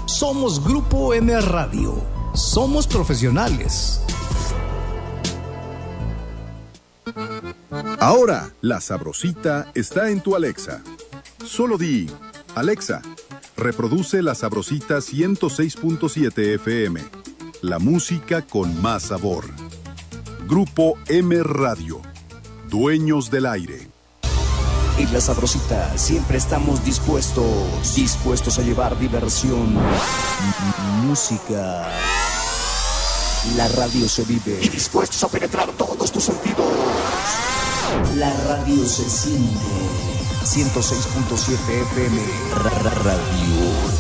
Somos Grupo M Radio. Somos profesionales. Ahora, La Sabrosita está en tu Alexa. Solo di, Alexa, reproduce La Sabrosita 106.7 FM. La música con más sabor. Grupo M Radio. Dueños del aire. En La Sabrosita siempre estamos dispuestos a llevar diversión, música. La radio se vive y dispuestos a penetrar todos tus sentidos. La radio se siente. 106.7 FM Radio.